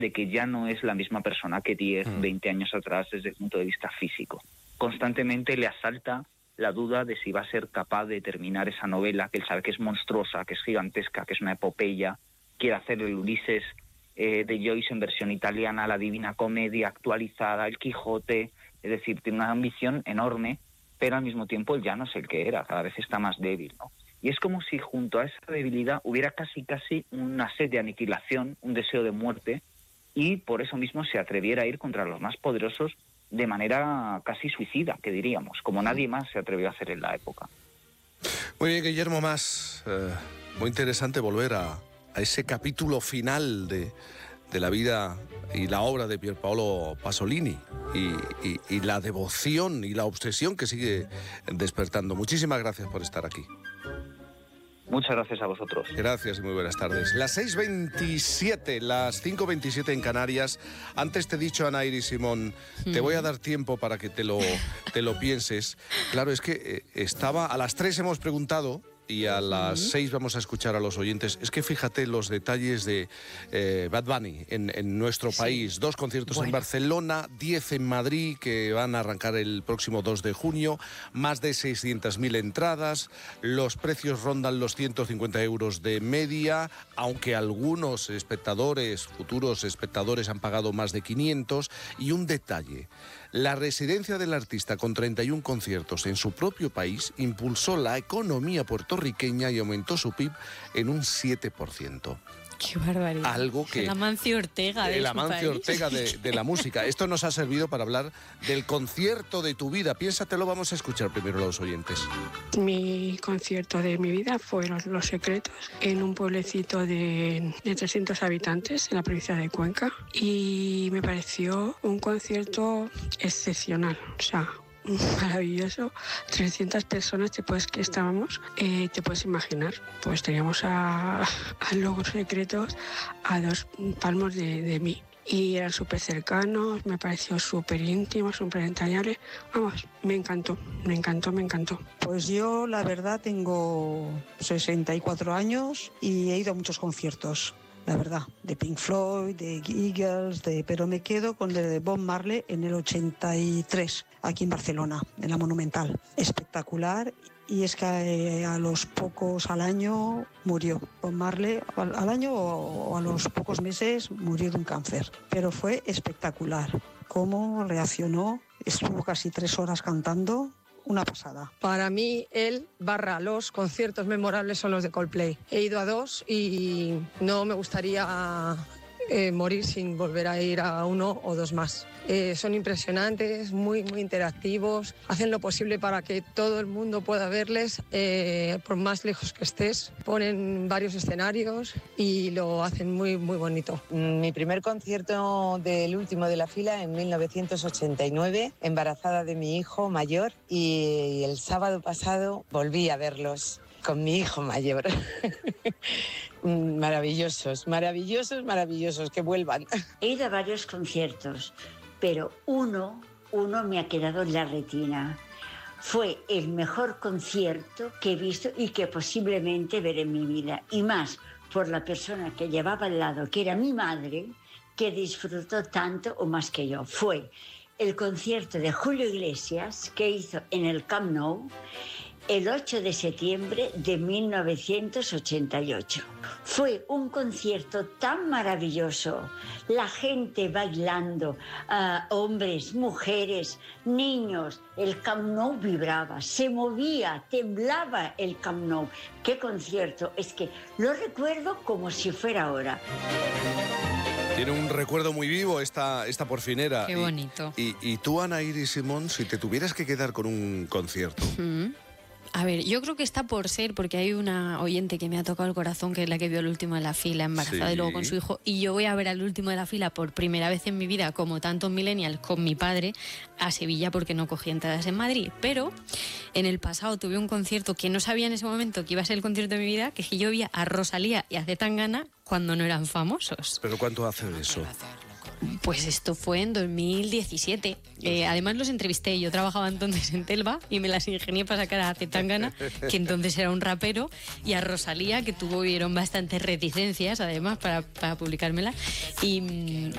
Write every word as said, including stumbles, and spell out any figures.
de que ya no es la misma persona que diez, mm. veinte años atrás desde el punto de vista físico. Constantemente le asalta la duda de si va a ser capaz de terminar esa novela, que él sabe que es monstruosa, que es gigantesca, que es una epopeya. Quiere hacer el Ulises eh, de Joyce en versión italiana, la Divina Comedia actualizada, el Quijote. Es decir, tiene una ambición enorme, pero al mismo tiempo él ya no es el que era, cada vez está más débil, ¿no? Y es como si junto a esa debilidad hubiera casi casi una sed de aniquilación, un deseo de muerte, y por eso mismo se atreviera a ir contra los más poderosos de manera casi suicida, que diríamos, como nadie más se atrevió a hacer en la época. Muy bien, Guillermo Mas, eh, muy interesante volver a, a ese capítulo final de, de la vida y la obra de Pierpaolo Pasolini y, y, y la devoción y la obsesión que sigue despertando. Muchísimas gracias por estar aquí. Muchas gracias a vosotros. Gracias y muy buenas tardes. Las seis veintisiete, las cinco veintisiete en Canarias. Antes te he dicho, Ana Iris Simón, mm. te voy a dar tiempo para que te lo, te lo pienses. Claro, es que eh, estaba, a las tres hemos preguntado y a las uh-huh. seis vamos a escuchar a los oyentes. Es que fíjate los detalles de eh, Bad Bunny en, en nuestro sí. país. Dos conciertos bueno. en Barcelona, diez en Madrid, que van a arrancar el próximo dos de junio, más de seiscientas mil entradas, los precios rondan los ciento cincuenta euros de media, aunque algunos espectadores, futuros espectadores, han pagado más de quinientos. Y un detalle: la residencia del artista, con treinta y uno conciertos en su propio país, impulsó la economía puertorriqueña y aumentó su P I B en un siete por ciento. ¡Qué barbaridad! Algo que... El Amancio Ortega de El su Amancio país. Ortega de, de la música. Esto nos ha servido para hablar del concierto de tu vida. Piénsatelo, vamos a escuchar primero a los oyentes. Mi concierto de mi vida fueron Los Secretos, en un pueblecito de, de trescientos habitantes en la provincia de Cuenca, y me pareció un concierto excepcional. O sea, maravilloso. trescientas personas, te puedes, que estábamos, eh, te puedes imaginar. Pues teníamos a, a Los Secretos a dos palmos de, de mí. Y eran súper cercanos, me pareció súper íntimo, súper entrañable. Vamos, me encantó, me encantó, me encantó. Pues yo, la verdad, tengo sesenta y cuatro años y he ido a muchos conciertos. La verdad, de Pink Floyd, de Eagles, de, pero me quedo con el de Bob Marley en el ochenta y tres, aquí en Barcelona, en la Monumental. Espectacular, y es que eh, a los pocos, al año, murió. Bob Marley, al, al año o, o a los pocos meses, murió de un cáncer. Pero fue espectacular. Cómo reaccionó, estuvo casi tres horas cantando. Una pasada. Para mí, él barra los conciertos memorables son los de Coldplay. He ido a dos y no me gustaría eh, morir sin volver a ir a uno o dos más. Eh, son impresionantes, muy, muy interactivos, hacen lo posible para que todo el mundo pueda verles, eh, por más lejos que estés. Ponen varios escenarios y lo hacen muy, muy bonito. Mi primer concierto del último de la fila en mil novecientos ochenta y nueve, embarazada de mi hijo mayor, y el sábado pasado volví a verlos con mi hijo mayor. Maravillosos, maravillosos, maravillosos, que vuelvan. He ido a varios conciertos, pero uno, uno me ha quedado en la retina. Fue el mejor concierto que he visto y que posiblemente veré en mi vida. Y más por la persona que llevaba al lado, que era mi madre, que disfrutó tanto o más que yo. Fue el concierto de Julio Iglesias, que hizo en el Camp Nou, el ocho de septiembre de mil novecientos ochenta y ocho. Fue un concierto tan maravilloso, la gente bailando, uh, hombres, mujeres, niños, el Camp Nou vibraba, se movía, temblaba el Camp Nou. ¡Qué concierto! Es que lo recuerdo como si fuera ahora. Tiene un recuerdo muy vivo esta, esta porfinera. Qué bonito. Y, y, y tú, Ana Iris Simón, si te tuvieras que quedar con un concierto... Mm. A ver, yo creo que está por ser, porque hay una oyente que me ha tocado el corazón, que es la que vio el último de la fila, embarazada sí. y luego con su hijo, y yo voy a ver al último de la fila por primera vez en mi vida, como tantos millennials, con mi padre, a Sevilla, porque no cogí entradas en Madrid. Pero en el pasado tuve un concierto que no sabía en ese momento que iba a ser el concierto de mi vida, que es que yo vi a Rosalía y a Z Tangana cuando no eran famosos. ¿Pero cuánto hace de eso? Pues esto fue en dos mil diecisiete. Eh, además los entrevisté. Yo trabajaba entonces en Telva y me las ingenié para sacar a Z Tangana, que entonces era un rapero, y a Rosalía, que tuvieron bastantes reticencias además para, para publicármela. Y,